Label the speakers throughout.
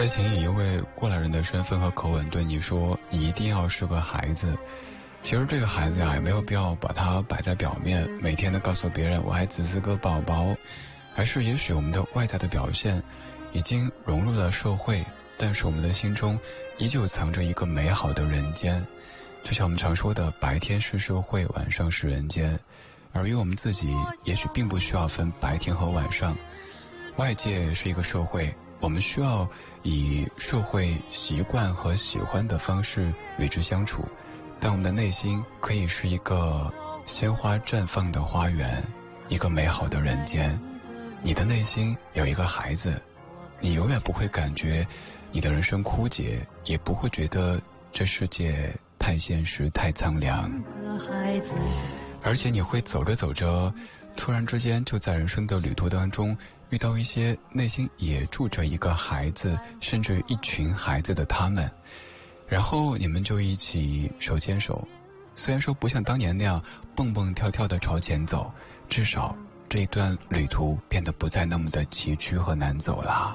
Speaker 1: 情以一位过来人的身份和口吻对你说你一定要是个孩子。其实这个孩子呀，也没有必要把它摆在表面，每天都告诉别人我还只是个宝宝。而是也许我们的外在的表现已经融入了社会，但是我们的心中依旧藏着一个美好的人间。就像我们常说的，白天是社会，晚上是人间。而于我们自己也许并不需要分白天和晚上，外界是一个社会，我们需要以社会习惯和喜欢的方式与之相处，但我们的内心可以是一个鲜花绽放的花园，一个美好的人间。你的内心有一个孩子，你永远不会感觉你的人生枯竭，也不会觉得这世界太现实太苍凉，而且你会走着走着，突然之间就在人生的旅途当中遇到一些内心也住着一个孩子，甚至一群孩子的他们，然后你们就一起手牵手，虽然说不像当年那样蹦蹦跳跳的朝前走，至少这一段旅途变得不再那么的崎岖和难走了。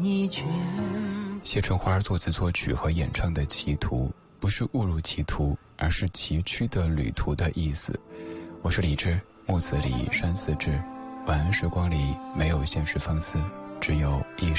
Speaker 1: 谢春花作词作曲和演唱的歧途，不是误入歧途，而是崎岖的旅途的意思。我是李志，木子李山寺志。晚安时光里没有现实放肆，只有一